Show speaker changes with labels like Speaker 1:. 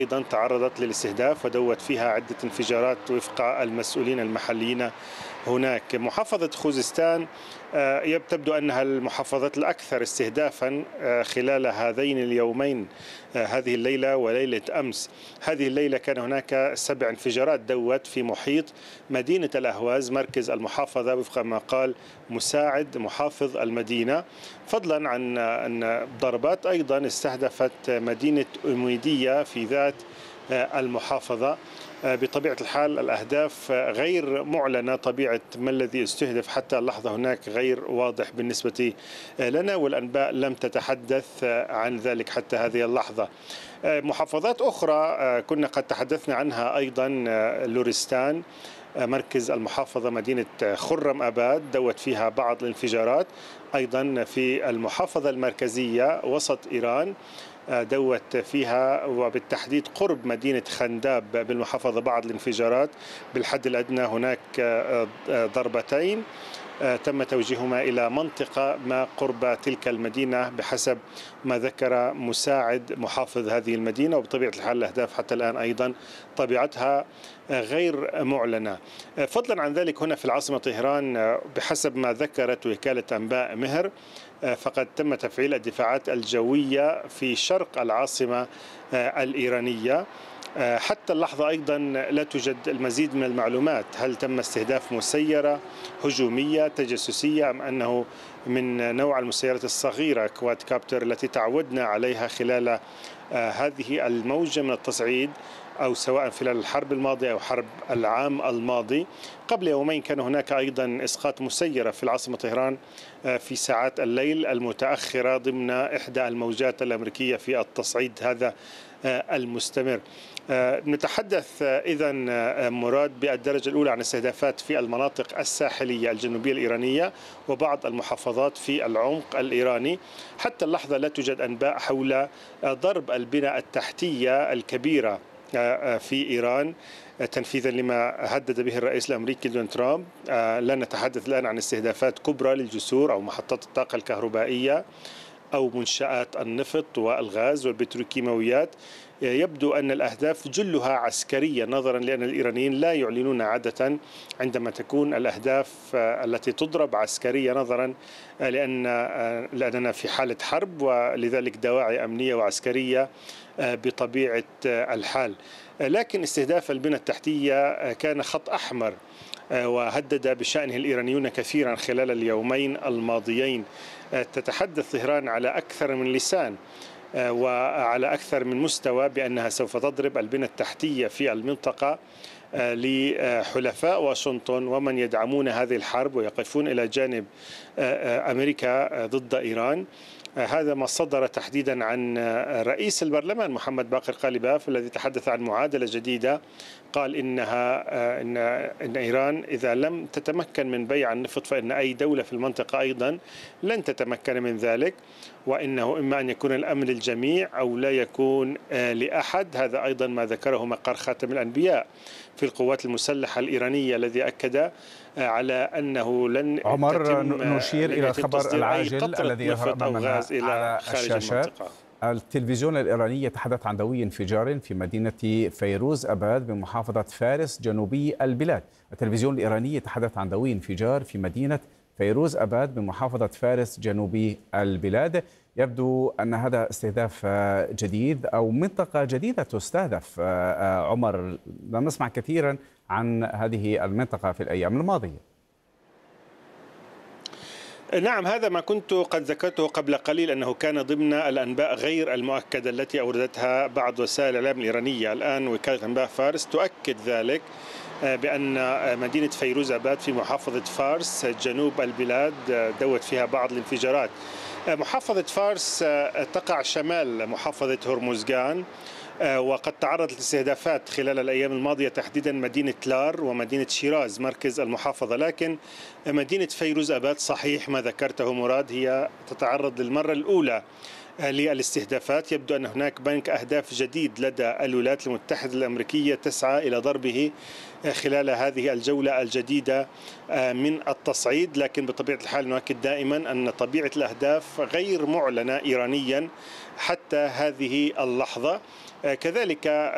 Speaker 1: أيضا تعرضت للاستهداف ودوت فيها عدة انفجارات وفق المسؤولين المحليين هناك. محافظة خوزستان تبدو أنها المحافظات الأكثر استهدافا خلال هذين اليومين، هذه الليلة وليلة أمس. هذه الليلة كان هناك 7 انفجارات دوت في محيط مدينة الأهواز مركز المحافظة وفق ما قال مساعد محافظ المدينة، فضلا عن أن ضربات أيضا استهدفت مدينة أميدية في ذات المحافظة. بطبيعة الحال الأهداف غير معلنة، طبيعة ما الذي استهدف حتى اللحظة هناك غير واضح بالنسبة لنا، والأنباء لم تتحدث عن ذلك حتى هذه اللحظة. محافظات أخرى كنا قد تحدثنا عنها أيضا، لورستان مركز المحافظة مدينة خرم أباد دوت فيها بعض الانفجارات، أيضا في المحافظة المركزية وسط إيران دوت فيها وبالتحديد قرب مدينة خنداب بالمحافظة بعض الانفجارات، بالحد الأدنى هناك ضربتين تم توجيههما إلى منطقة ما قرب تلك المدينة بحسب ما ذكر مساعد محافظ هذه المدينة. وبطبيعة الحال الأهداف حتى الآن أيضا طبيعتها غير معلنة. فضلا عن ذلك هنا في العاصمة طهران بحسب ما ذكرت وكالة أنباء مهر فقد تم تفعيل الدفاعات الجوية في شرق العاصمة الإيرانية. حتى اللحظة أيضا لا توجد المزيد من المعلومات، هل تم استهداف مسيرة هجومية تجسسية أم أنه من نوع المسيرات الصغيرة كواد كابتر التي تعودنا عليها خلال هذه الموجة من التصعيد، أو سواء خلال الحرب الماضية أو حرب العام الماضي. قبل يومين كان هناك أيضا إسقاط مسيرة في العاصمة طهران في ساعات الليل المتأخرة ضمن إحدى الموجات الأمريكية في التصعيد هذا المستمر. نتحدث إذن مراد بالدرجة الأولى عن استهدافات في المناطق الساحلية الجنوبية الإيرانية وبعض المحافظات في العمق الإيراني. حتى اللحظة لا توجد أنباء حول ضرب البنى التحتية الكبيرة في إيران تنفيذا لما هدد به الرئيس الأمريكي دونالد ترامب. لا نتحدث الآن عن استهدافات كبرى للجسور أو محطات الطاقة الكهربائية أو منشآت النفط والغاز والبتروكيماويات. يبدو أن الأهداف جلها عسكرية، نظرا لأن الإيرانيين لا يعلنون عادة عندما تكون الأهداف التي تضرب عسكرية، نظرا لأننا في حالة حرب ولذلك دواعي أمنية وعسكرية بطبيعة الحال. لكن استهداف البنى التحتية كان خط أحمر وهدد بشأنه الإيرانيون كثيرا خلال اليومين الماضيين. تتحدث طهران على أكثر من لسان وعلى أكثر من مستوى بأنها سوف تضرب البنى التحتية في المنطقة لحلفاء واشنطن ومن يدعمون هذه الحرب ويقفون إلى جانب أمريكا ضد إيران. هذا ما صدر تحديدا عن رئيس البرلمان محمد باقر قالباف الذي تحدث عن معادلة جديدة، قال إن إيران إذا لم تتمكن من بيع النفط فإن أي دولة في المنطقة أيضا لن تتمكن من ذلك، وإنه إما أن يكون الأمن للجميع أو لا يكون لأحد. هذا أيضا ما ذكره مقر خاتم الأنبياء في القوات المسلحة الإيرانية الذي أكد على أنه لن
Speaker 2: عمر نشير إلى الخبر العاجل الذي يظهر أمامنا على الشاشات. التلفزيون الإيراني يتحدث عن دوي انفجار في مدينة فيروز أباد بمحافظة فارس جنوبي البلاد. التلفزيون الإيراني يتحدث عن دوي انفجار في مدينة فيروز أباد بمحافظة فارس جنوبي البلاد. يبدو أن هذا استهداف جديد أو منطقة جديدة تستهدف. عمر، لم نسمع كثيرا عن هذه المنطقة في الأيام الماضية.
Speaker 1: نعم، هذا ما كنت قد ذكرته قبل قليل أنه كان ضمن الأنباء غير المؤكدة التي أوردتها بعض وسائل الإعلام الإيرانية. الآن وكالة أنباء فارس تؤكد ذلك بأن مدينة فيروز أباد في محافظة فارس جنوب البلاد دوت فيها بعض الانفجارات. محافظة فارس تقع شمال محافظة هرمزغان، وقد تعرضت لاستهدافات خلال الأيام الماضية تحديدا مدينة لار ومدينة شيراز مركز المحافظة. لكن مدينة فيروز أباد صحيح ما ذكرته مراد، هي تتعرض للمرة الأولى للاستهدافات. يبدو أن هناك بنك أهداف جديد لدى الولايات المتحدة الأمريكية تسعى إلى ضربه خلال هذه الجولة الجديدة من التصعيد. لكن بطبيعة الحال نؤكد دائما أن طبيعة الأهداف غير معلنة إيرانيا حتى هذه اللحظة. كذلك